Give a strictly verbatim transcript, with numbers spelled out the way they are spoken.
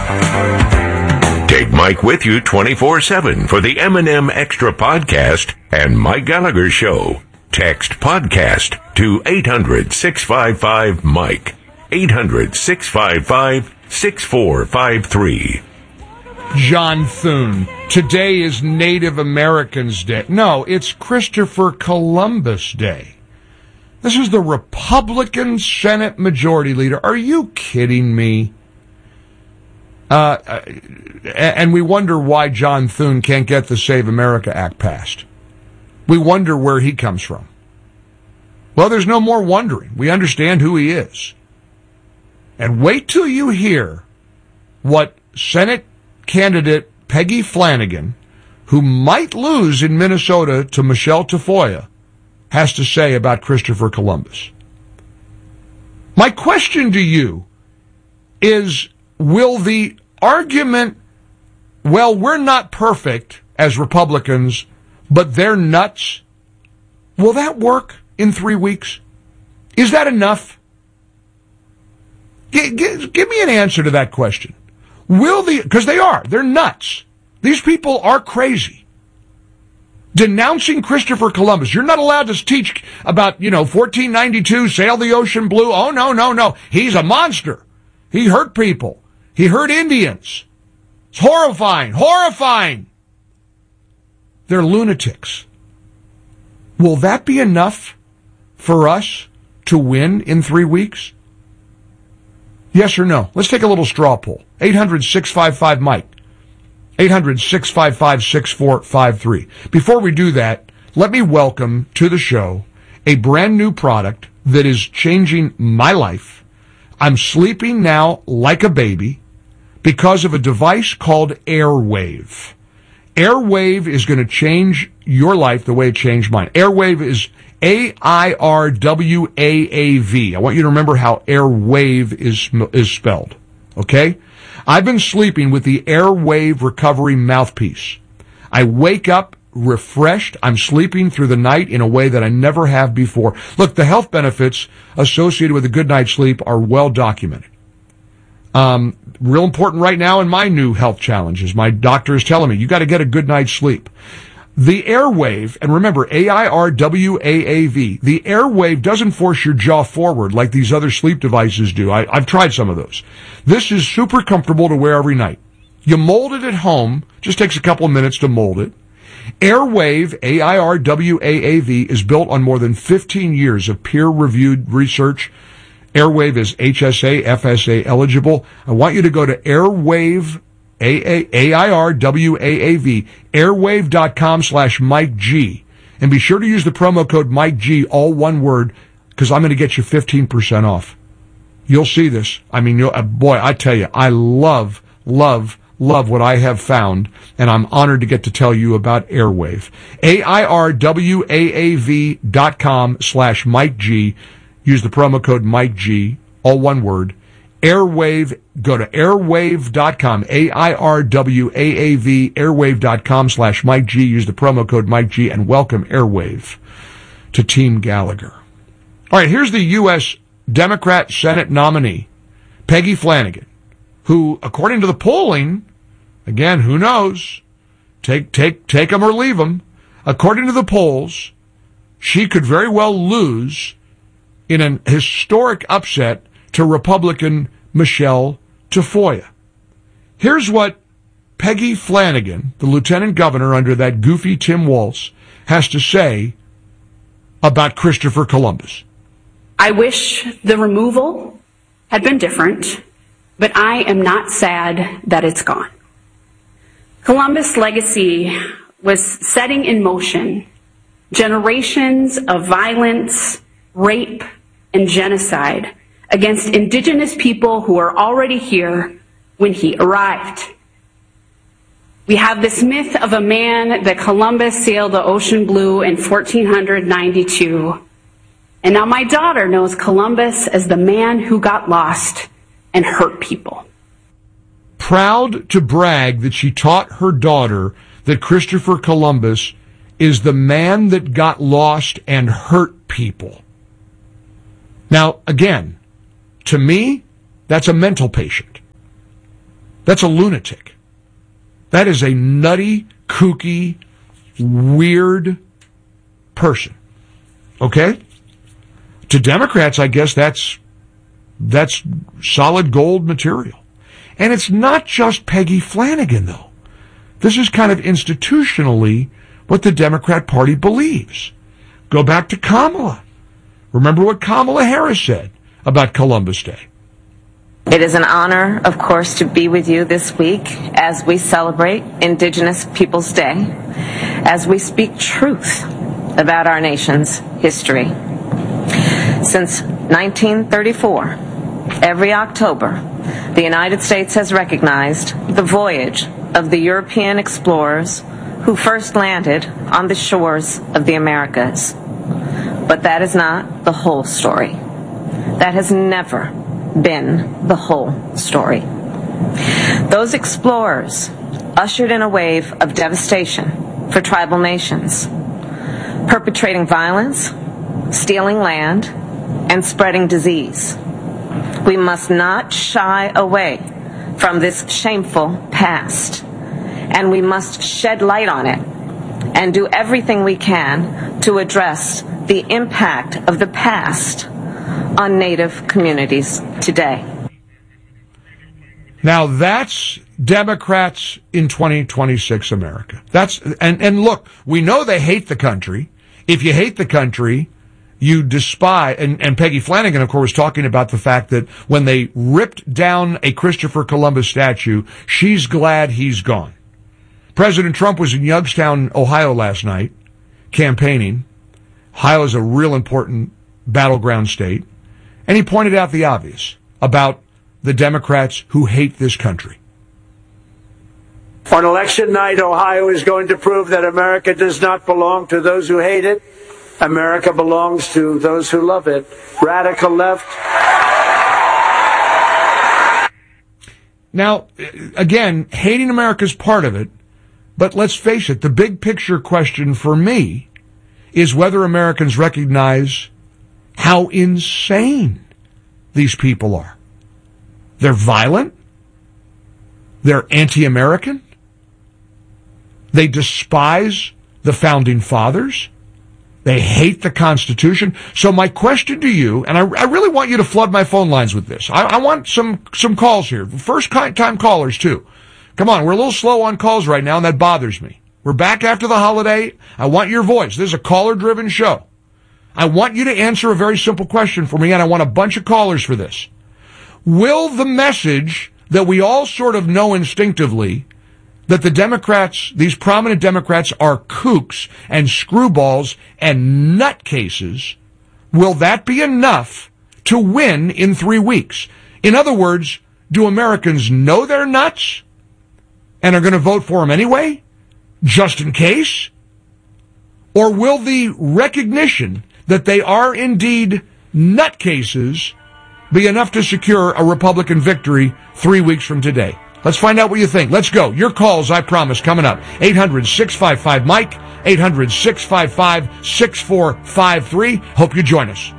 Take Mike with you twenty-four seven for the M and M Extra Podcast and Mike Gallagher Show. Text podcast to eight hundred, six five five, Mike. eight hundred, six five five, six four five three. John Thune. Today is Native Americans Day. No, it's Christopher Columbus Day. This is the Republican Senate Majority Leader. Are you kidding me? Uh, and we wonder why John Thune can't get the Save America Act passed. We wonder where he comes from. Well, there's no more wondering. We understand who he is. And wait till you hear what Senate candidate Peggy Flanagan, who might lose in Minnesota to Michelle Tafoya, has to say about Christopher Columbus. My question to you is, will the argument, well, we're not perfect as Republicans, but they're nuts, will that work in three weeks? Is that enough? G- g- give me an answer to that question. Will the, because they are, they're nuts. These people are crazy. Denouncing Christopher Columbus. You're not allowed to teach about, you know, fourteen ninety-two, sail the ocean blue. Oh, no, no, no. He's a monster. He hurt people. He hurt Indians. It's horrifying, horrifying. They're lunatics. Will that be enough for us to win in three weeks? Yes or no? Let's take a little straw poll. eight hundred, six five five, Mike. eight hundred, six five five, six four five three. Before we do that, let me welcome to the show a brand new product that is changing my life. I'm sleeping now like a baby because of a device called Airwave. Airwave is going to change your life the way it changed mine. Airwave is A I R W A A V. I want you to remember how Airwave is, is spelled. Okay? I've been sleeping with the Airwave Recovery Mouthpiece. I wake up refreshed. I'm sleeping through the night in a way that I never have before. Look, the health benefits associated with a good night's sleep are well documented. Um, real important right now in my new health challenges. My doctor is telling me, you got to get a good night's sleep. The Airwave, and remember, A I R W A A V, the Airwave doesn't force your jaw forward like these other sleep devices do. I, I've tried some of those. This is super comfortable to wear every night. You mold it at home, just takes a couple of minutes to mold it. Airwave, A I R W A A V, is built on more than fifteen years of peer-reviewed research. Airwave is H S A, F S A eligible. I want you to go to Airwave, A I R W A A V, airwave.com slash Mike G. And be sure to use the promo code Mike G, all one word, because I'm going to get you fifteen percent off. You'll see this. I mean, you'll, boy, I tell you, I love, love, love what I have found, and I'm honored to get to tell you about Airwave. A I R W A A V dot com slash Mike G. Use the promo code Mike G, all one word. Airwave, go to airwave dot com, A I R W A A V, airwave.com slash Mike G. Use the promo code Mike G and welcome Airwave to Team Gallagher. All right, here's the U S Democrat Senate nominee, Peggy Flanagan, who, according to the polling, again, who knows, take, take, take them or leave them, according to the polls, she could very well lose in an historic upset to Republican Michelle Tafoya. Here's what Peggy Flanagan, the lieutenant governor under that goofy Tim Walz, has to say about Christopher Columbus. I wish the removal had been different, but I am not sad that it's gone. Columbus' legacy was setting in motion generations of violence, rape, and genocide against indigenous people who are already here when he arrived. We have this myth of a man that Columbus sailed the ocean blue in fourteen ninety-two. And now my daughter knows Columbus as the man who got lost and hurt people. Proud to brag that she taught her daughter that Christopher Columbus is the man that got lost and hurt people. Now, again, to me, that's a mental patient. That's a lunatic. That is a nutty, kooky, weird person. Okay? To Democrats, I guess that's that's solid gold material. And it's not just Peggy Flanagan, though. This is kind of institutionally what the Democrat Party believes. Go back to Kamala. Remember what Kamala Harris said about Columbus Day. It is an honor, of course, to be with you this week as we celebrate Indigenous Peoples Day, as we speak truth about our nation's history. Since nineteen thirty-four, every October, the United States has recognized the voyage of the European explorers who first landed on the shores of the Americas. But that is not the whole story. That has never been the whole story. Those explorers ushered in a wave of devastation for tribal nations, perpetrating violence, stealing land, and spreading disease. We must not shy away from this shameful past, and we must shed light on it and do everything we can to address the impact of the past on Native communities today. Now that's Democrats in twenty twenty-six America. That's and, and look, we know they hate the country. If you hate the country, you despise, and, and Peggy Flanagan, of course, was talking about the fact that when they ripped down a Christopher Columbus statue, she's glad he's gone. President Trump was in Youngstown, Ohio last night, campaigning. Ohio is a real important battleground state. And he pointed out the obvious about the Democrats who hate this country. On election night, Ohio is going to prove that America does not belong to those who hate it. America belongs to those who love it. Radical left. Now, again, hating America is part of it, but let's face it, the big picture question for me is whether Americans recognize how insane these people are. They're violent. They're anti-American. They despise the founding fathers. They hate the Constitution. So my question to you, and I, I really want you to flood my phone lines with this. I, I want some, some calls here. First time callers, too. Come on, we're a little slow on calls right now, and that bothers me. We're back after the holiday. I want your voice. This is a caller-driven show. I want you to answer a very simple question for me, and I want a bunch of callers for this. Will the message that we all sort of know instinctively, that the Democrats, these prominent Democrats, are kooks and screwballs and nutcases, will that be enough to win in three weeks? In other words, do Americans know they're nuts and are going to vote for them anyway, just in case? Or will the recognition that they are indeed nutcases be enough to secure a Republican victory three weeks from today? Let's find out what you think. Let's go. Your calls, I promise, coming up. eight hundred, six five five, Mike, eight hundred, six five five, six four five three. Hope you join us.